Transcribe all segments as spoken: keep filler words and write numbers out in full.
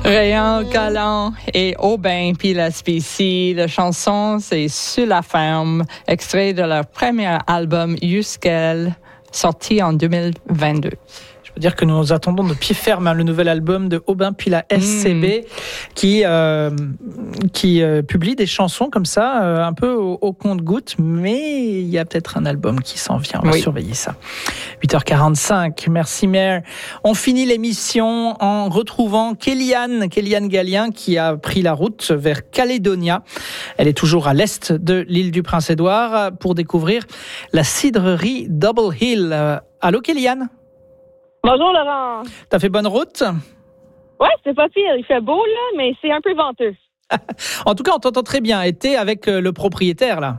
Rayon Galant et Aubin puis la Spécie. La chanson, c'est Sur la ferme, extrait de leur premier album Jusqu'elle, sorti en deux mille vingt-deux. Je peux dire que nous attendons de pied ferme hein, le nouvel album de Aubin puis la S C B mmh. qui, euh, qui euh, publie des chansons comme ça, euh, un peu au, au compte-gouttes, mais il y a peut-être un album qui s'en vient. On va oui. surveiller ça. huit heures quarante-cinq, merci Mère. On finit l'émission en retrouvant Kéliane, Kéliane Gallien qui a pris la route vers Calédonia. Elle est toujours à l'est de l'île du Prince-Édouard pour découvrir la cidrerie Double Hill. Euh, allô Kéliane? Bonjour Laurent. T'as fait bonne route? Ouais, c'est pas pire. Il fait beau là, mais c'est un peu venteux. En tout cas, on t'entend très bien. Et t'es avec le propriétaire là?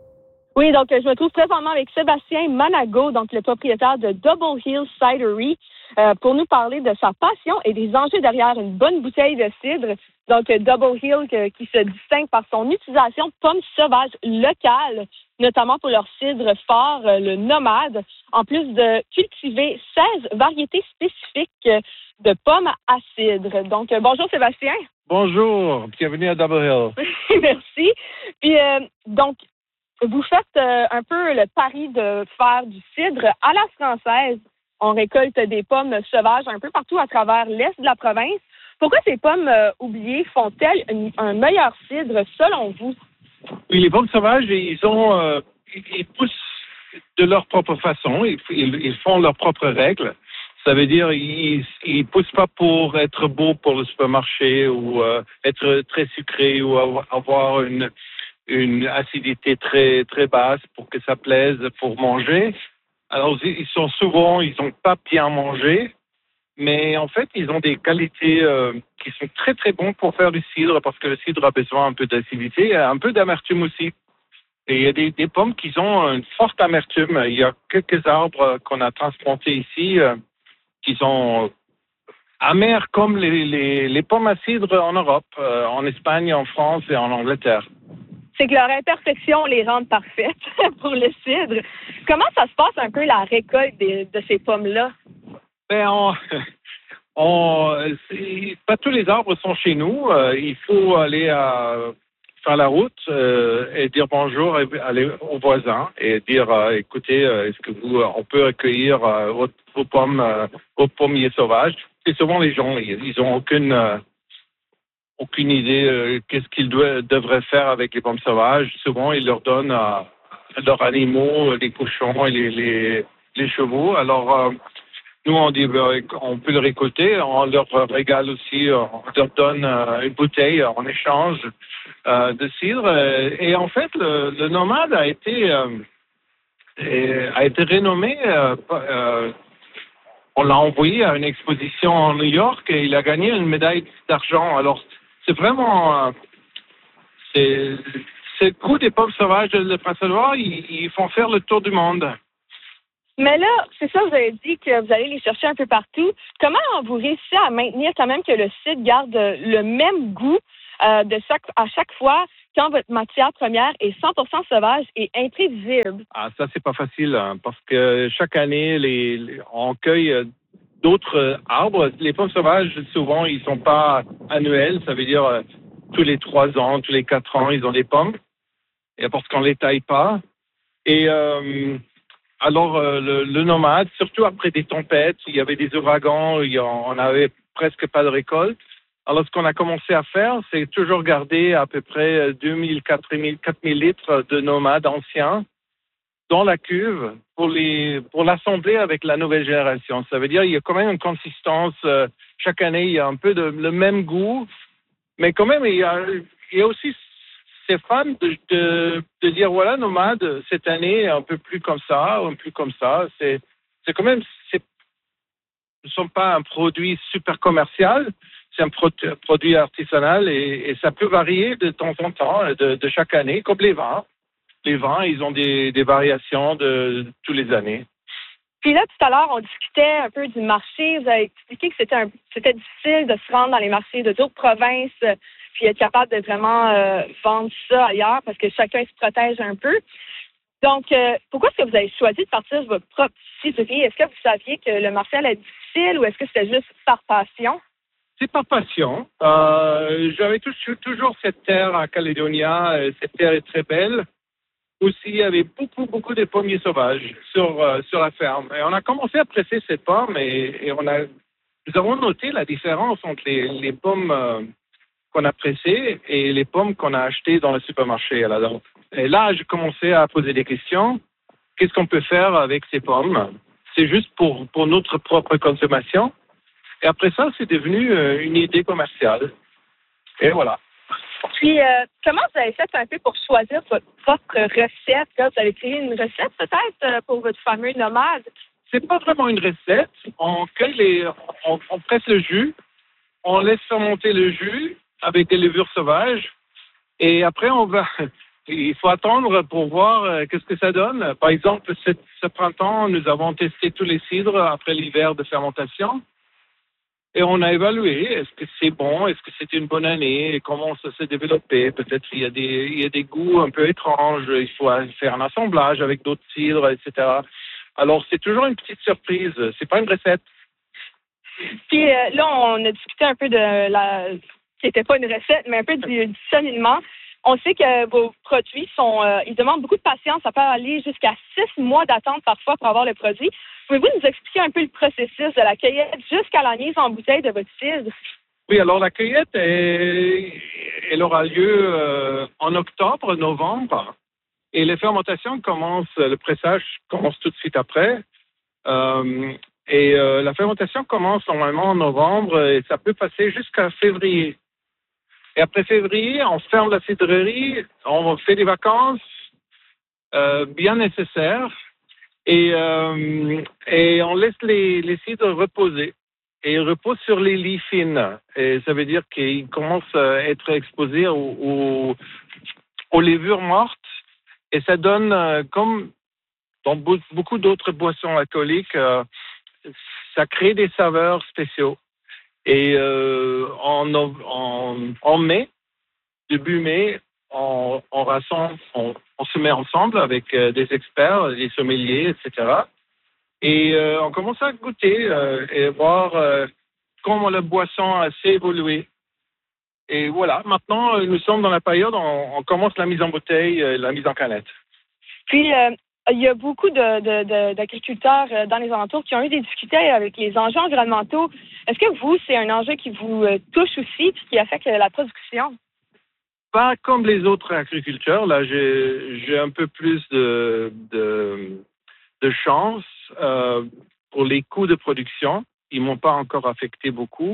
Oui, donc je me trouve présentement avec Sébastien Manago, donc le propriétaire de Double Hill Cidery, euh, pour nous parler de sa passion et des enjeux derrière une bonne bouteille de cidre. Donc Double Hill que, qui se distingue par son utilisation de pommes sauvages locales, notamment pour leur cidre fort, le Nomade, en plus de cultiver seize variétés spécifiques de pommes à cidre. Donc bonjour Sébastien. Bonjour, bienvenue à Double Hill. Merci. Puis euh, donc vous faites euh, un peu le pari de faire du cidre à la française. On récolte des pommes sauvages un peu partout à travers l'est de la province. Pourquoi ces pommes euh, oubliées font-elles un, un meilleur cidre selon vous? Oui, les pommes sauvages, ils ont, euh, ils poussent de leur propre façon. Ils, ils, ils font leurs propres règles. Ça veut dire ils, ils poussent pas pour être beaux pour le supermarché ou euh, être très sucrés ou avoir une une acidité très très basse pour que ça plaise pour manger. Alors ils sont souvent, ils sont pas bien mangés, mais en fait ils ont des qualités euh, qui sont très très bons pour faire du cidre parce que le cidre a besoin un peu d'acidité, un peu d'amertume aussi. Et il y a des, des pommes qui ont une forte amertume. Il y a quelques arbres qu'on a transplantés ici euh, qui sont amers comme les, les, les pommes à cidre en Europe, euh, en Espagne, en France et en Angleterre. C'est que leur imperfection les rend parfaites pour le cidre. Comment ça se passe un peu la récolte de, de ces pommes-là? Ben, on, on, c'est, pas tous les arbres sont chez nous. Euh, il faut aller à, faire la route euh, et dire bonjour et aller aux voisins et dire euh, écoutez, euh, est-ce que vous, on peut accueillir euh, vos, vos pommes, euh, vos pommiers sauvages? Et souvent les gens, ils, ils ont aucune euh, aucune idée euh, qu'est-ce qu'ils doivent, devraient faire avec les pommes sauvages. Souvent, ils leur donnent à, à leurs animaux, les cochons et les, les, les chevaux. Alors, euh, nous, on dit ben, on peut le récolter. On leur régale aussi, on leur donne euh, une bouteille en échange euh, de cidre. Et en fait, le, le Nomade a été, euh, et, a été renommé. Euh, euh, on l'a envoyé à une exposition en New York et il a gagné une médaille d'argent. Alors, c'est vraiment, euh, c'est, c'est le coup des pommes sauvages de Prince-Édouard, ils, ils font faire le tour du monde. Mais là, c'est ça, vous avez dit que vous allez les chercher un peu partout. Comment vous réussissez à maintenir quand même que le cidre garde le même goût euh, de chaque, à chaque fois quand votre matière première est cent pour cent sauvage et imprévisible? Ah, ça, c'est pas facile, hein, parce que chaque année, les, les, on cueille d'autres arbres. Les pommes sauvages, souvent, ils sont pas annuels. Ça veut dire euh, tous les trois ans, tous les quatre ans, ils ont des pommes. Et parce qu'on les taille pas. Et euh, alors, euh, le, le Nomade, surtout après des tempêtes, il y avait des ouragans, il y a, on avait presque pas de récolte. Alors, ce qu'on a commencé à faire, c'est toujours garder à peu près deux mille, quatre mille, quatre mille litres de Nomade anciens dans la cuve pour les pour l'assembler avec la nouvelle génération. Ça veut dire il y a quand même une consistance. Euh, chaque année, il y a un peu de, le même goût, mais quand même, il y a, il y a aussi ces fans de, de, de dire voilà, Nomade, cette année, un peu plus comme ça, un peu plus comme ça. C'est, c'est quand même, c'est, ne sont pas un produit super commercial, c'est un pro- produit artisanal et, et ça peut varier de temps en temps, de, de chaque année, comme les vins. Les vins, ils ont des, des variations de, de tous les années. Puis là, tout à l'heure, on discutait un peu du marché. Vous avez expliqué que c'était, un, c'était difficile de se rendre dans les marchés de d'autres provinces puis être capable de vraiment euh, vendre ça ailleurs parce que chacun se protège un peu. Donc, euh, pourquoi est-ce que vous avez choisi de partir de votre propre cidrerie? Est-ce que vous saviez que le marché allait être difficile ou est-ce que c'était juste par passion? c'est par passion. Euh, j'avais toujours, toujours cette terre à Caledonia. Cette terre est très belle. Aussi, il y avait beaucoup, beaucoup de pommiers sauvages sur, euh, sur la ferme. Et on a commencé à presser ces pommes et, et on a, nous avons noté la différence entre les, les pommes euh, qu'on a pressées et les pommes qu'on a achetées dans le supermarché. Alors, et là, j'ai commencé à poser des questions. Qu'est-ce qu'on peut faire avec ces pommes? C'est juste pour, pour notre propre consommation. Et après ça, c'est devenu euh, une idée commerciale. Et voilà. Puis, euh, comment vous avez fait un peu pour choisir votre propre recette? Là? Vous avez créé une recette peut-être euh, pour votre fameux nomade? C'est pas vraiment une recette. On cueille les, on, on presse le jus, on laisse fermenter le jus avec des levures sauvages, et après on va. Il faut attendre pour voir euh, qu'est-ce que ça donne. Par exemple, ce, ce printemps, nous avons testé tous les cidres après l'hiver de fermentation. Et on a évalué, est-ce que c'est bon, est-ce que c'était une bonne année, comment ça s'est développé. Peut-être il y a des, il y a des goûts un peu étranges, il faut faire un assemblage avec d'autres cidres, et cetera. Alors, c'est toujours une petite surprise, c'est pas une recette. Puis euh, là, on a discuté un peu de la... qui n'était pas une recette, mais un peu du, du cheminement. On sait que vos produits sont... Euh, ils demandent beaucoup de patience, ça peut aller jusqu'à six mois d'attente parfois pour avoir le produit. Pouvez-vous nous expliquer un peu le processus de la cueillette jusqu'à la mise en bouteille de votre cidre? Oui, alors la cueillette, est, elle aura lieu euh, en octobre, novembre. Et les fermentations commencent, le pressage commence tout de suite après. Euh, et euh, la fermentation commence normalement en novembre et ça peut passer jusqu'à février. Et après février, on ferme la cidrerie, on fait des vacances euh, bien nécessaires. Et, euh, et on laisse les, les cidres reposer. Et ils reposent sur les lies fines. Et ça veut dire qu'ils commencent à être exposés aux, aux, aux levures mortes. Et ça donne, euh, comme dans beaucoup d'autres boissons alcooliques, euh, ça crée des saveurs spéciaux. Et euh, en, en, en mai, début mai, on, on rassemble, on, on se met ensemble avec euh, des experts, des sommeliers, et cetera. Et euh, on commence à goûter euh, et voir euh, comment la boisson s'est évoluée. Et voilà, maintenant, euh, nous sommes dans la période où on, on commence la mise en bouteille, euh, la mise en canette. Puis, euh, il y a beaucoup de, de, de, d'agriculteurs euh, dans les alentours qui ont eu des difficultés avec les enjeux environnementaux. Est-ce que vous, c'est un enjeu qui vous euh, touche aussi et qui affecte la production? Pas comme les autres agriculteurs. Là, j'ai, j'ai un peu plus de, de, de chance euh, pour les coûts de production. Ils ne m'ont pas encore affecté beaucoup.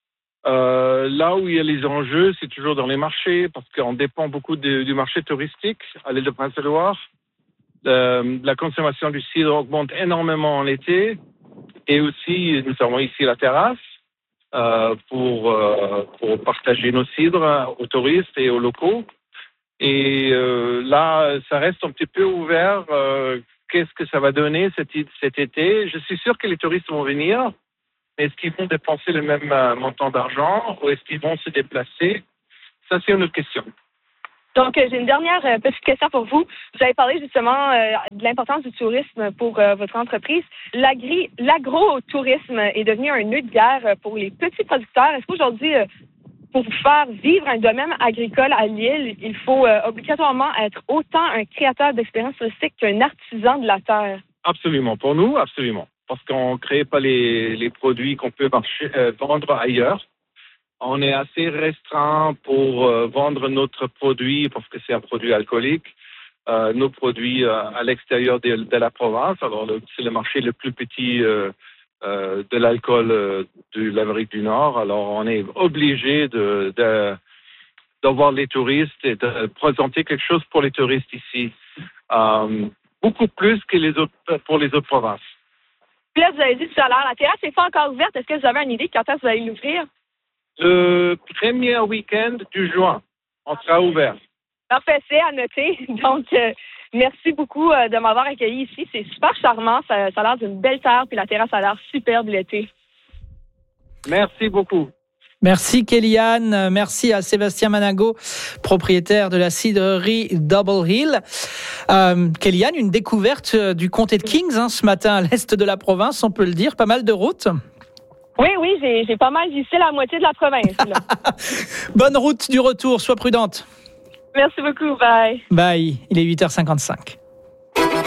Euh, là où il y a les enjeux, c'est toujours dans les marchés, parce qu'on dépend beaucoup de, du marché touristique à l'île de Prince-Édouard. Euh, la consommation du cidre augmente énormément en été. Et aussi, nous avons ici la terrasse. Euh, pour, euh, pour partager nos cidres aux touristes et aux locaux. Et euh, là, ça reste un petit peu ouvert. Euh, qu'est-ce que ça va donner cet, cet été? Je suis sûr que les touristes vont venir. Est-ce qu'ils vont dépenser le même euh, montant d'argent ou est-ce qu'ils vont se déplacer? Ça, c'est une autre question. Donc, j'ai une dernière euh, petite question pour vous. Vous avez parlé justement euh, de l'importance du tourisme pour euh, votre entreprise. L'agri, l'agro-tourisme est devenu un nœud de guerre pour les petits producteurs. Est-ce qu'aujourd'hui, euh, pour faire vivre un domaine agricole à l'île, il faut euh, obligatoirement être autant un créateur d'expériences touristiques qu'un artisan de la terre? Absolument. Pour nous, absolument. Parce qu'on ne crée pas les, les produits qu'on peut marcher, euh, vendre ailleurs. On est assez restreint pour euh, vendre notre produit parce que c'est un produit alcoolique. Euh, nos produits euh, à l'extérieur de, de la province. Alors, le, c'est le marché le plus petit euh, euh, de l'alcool euh, de l'Amérique du Nord. Alors, on est obligé de, de, d'avoir les touristes et de présenter quelque chose pour les touristes ici. Euh, beaucoup plus que les autres, pour les autres provinces. Puis là, vous avez dit tout à l'heure, la terrasse n'est pas encore ouverte. Est-ce que vous avez une idée de quand est-ce que vous allez l'ouvrir? Le premier week-end du juin, on sera ouvert. Parfait, c'est à noter. Donc, euh, merci beaucoup euh, de m'avoir accueilli ici. C'est super charmant. Ça, ça a l'air d'une belle terre, puis la terrasse a l'air superbe l'été. Merci beaucoup. Merci Kellyanne, merci à Sébastien Manago, propriétaire de la cidrerie Double Hill. Euh, Kellyanne, une découverte du comté de Kings hein, ce matin à l'est de la province, on peut le dire, pas mal de routes. Oui, oui, j'ai, j'ai pas mal visité la moitié de la province. Là. Bonne route du retour, sois prudente. Merci beaucoup, bye. Bye, il est huit heures cinquante-cinq.